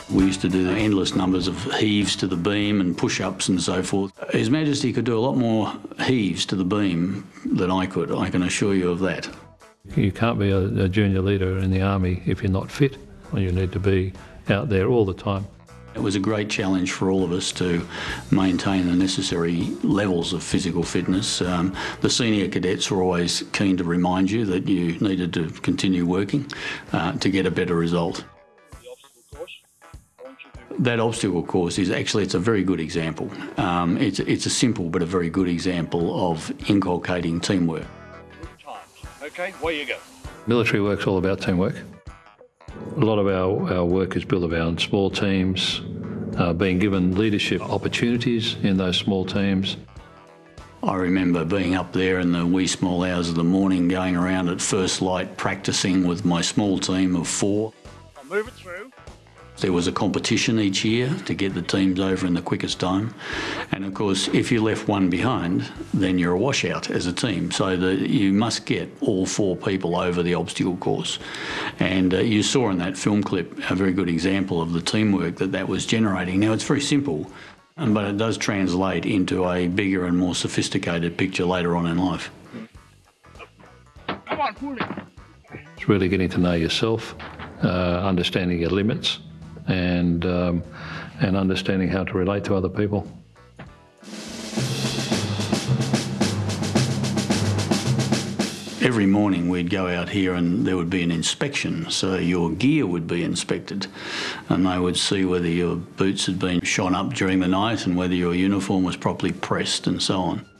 We used to do the endless numbers of heaves to the beam and push-ups and so forth. His Majesty could do a lot more heaves to the beam than I could, I can assure you of that. You can't be a junior leader in the Army if you're not fit. You need to be out there all the time. It was a great challenge for all of us to maintain the necessary levels of physical fitness. The senior cadets were always keen to remind you that you needed to continue working to get a better result. That obstacle course is actually, it's a very good example. It's a simple but a very good example of inculcating teamwork. Okay, where you go? Military work's all about teamwork. A lot of our work is built around small teams, being given leadership opportunities in those small teams. I remember being up there in the wee small hours of the morning, going around at first light practicing with my small team of 4. I'll move it through. There was a competition each year to get the teams over in the quickest time. And of course, if you left one behind, then you're a washout as a team. So you must get all 4 people over the obstacle course. And you saw in that film clip a very good example of the teamwork that was generating. Now, it's very simple, but it does translate into a bigger and more sophisticated picture later on in life. Come on, pull it. It's really getting to know yourself, understanding your limits, and understanding how to relate to other people. Every morning we'd go out here and there would be an inspection, so your gear would be inspected and they would see whether your boots had been shone up during the night and whether your uniform was properly pressed and so on.